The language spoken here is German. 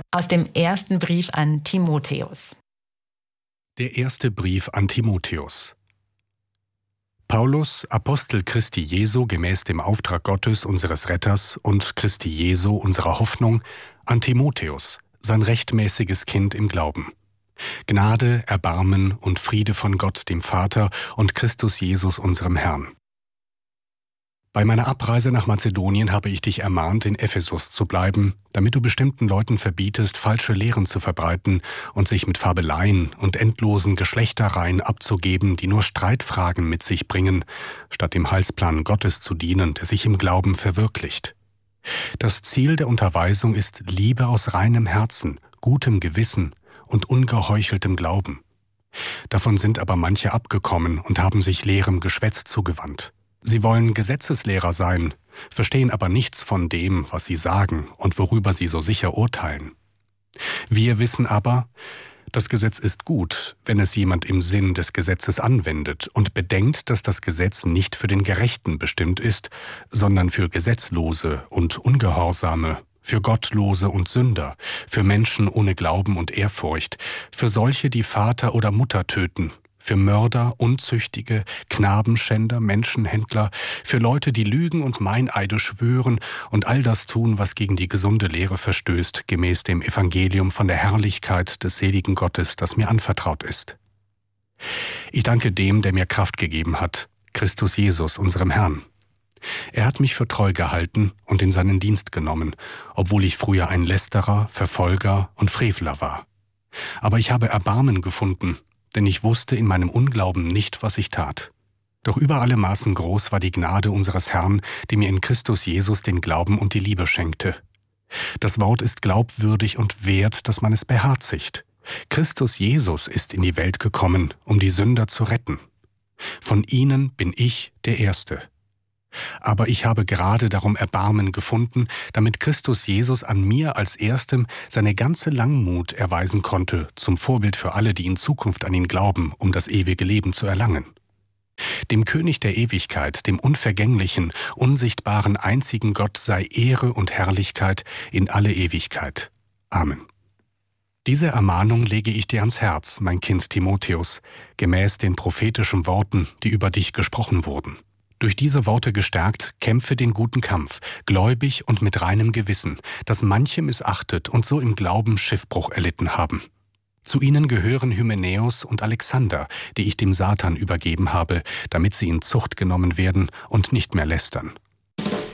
Aus dem ersten Brief an Timotheus. Der erste Brief an Timotheus. Paulus, Apostel Christi Jesu gemäß dem Auftrag Gottes, unseres Retters, und Christi Jesu, unserer Hoffnung, an Timotheus, sein rechtmäßiges Kind im Glauben. Gnade, Erbarmen und Friede von Gott, dem Vater, und Christus Jesus, unserem Herrn. Bei meiner Abreise nach Mazedonien habe ich dich ermahnt, in Ephesus zu bleiben, damit du bestimmten Leuten verbietest, falsche Lehren zu verbreiten und sich mit Fabeleien und endlosen Geschlechtereien abzugeben, die nur Streitfragen mit sich bringen, statt dem Heilsplan Gottes zu dienen, der sich im Glauben verwirklicht. Das Ziel der Unterweisung ist Liebe aus reinem Herzen, gutem Gewissen und ungeheucheltem Glauben. Davon sind aber manche abgekommen und haben sich leerem Geschwätz zugewandt. Sie wollen Gesetzeslehrer sein, verstehen aber nichts von dem, was sie sagen und worüber sie so sicher urteilen. Wir wissen aber, das Gesetz ist gut, wenn es jemand im Sinn des Gesetzes anwendet und bedenkt, dass das Gesetz nicht für den Gerechten bestimmt ist, sondern für Gesetzlose und Ungehorsame, für Gottlose und Sünder, für Menschen ohne Glauben und Ehrfurcht, für solche, die Vater oder Mutter töten, für Mörder, Unzüchtige, Knabenschänder, Menschenhändler, für Leute, die lügen und Meineide schwören und all das tun, was gegen die gesunde Lehre verstößt, gemäß dem Evangelium von der Herrlichkeit des seligen Gottes, das mir anvertraut ist. Ich danke dem, der mir Kraft gegeben hat, Christus Jesus, unserem Herrn. Er hat mich für treu gehalten und in seinen Dienst genommen, obwohl ich früher ein Lästerer, Verfolger und Frevler war. Aber ich habe Erbarmen gefunden, denn ich wusste in meinem Unglauben nicht, was ich tat. Doch über alle Maßen groß war die Gnade unseres Herrn, die mir in Christus Jesus den Glauben und die Liebe schenkte. Das Wort ist glaubwürdig und wert, dass man es beherzigt. Christus Jesus ist in die Welt gekommen, um die Sünder zu retten. Von ihnen bin ich der Erste. Aber ich habe gerade darum Erbarmen gefunden, damit Christus Jesus an mir als Erstem seine ganze Langmut erweisen konnte, zum Vorbild für alle, die in Zukunft an ihn glauben, um das ewige Leben zu erlangen. Dem König der Ewigkeit, dem unvergänglichen, unsichtbaren, einzigen Gott sei Ehre und Herrlichkeit in alle Ewigkeit. Amen. Diese Ermahnung lege ich dir ans Herz, mein Kind Timotheus, gemäß den prophetischen Worten, die über dich gesprochen wurden. Durch diese Worte gestärkt, kämpfe den guten Kampf, gläubig und mit reinem Gewissen, das manche missachtet und so im Glauben Schiffbruch erlitten haben. Zu ihnen gehören Hymenäus und Alexander, die ich dem Satan übergeben habe, damit sie in Zucht genommen werden und nicht mehr lästern.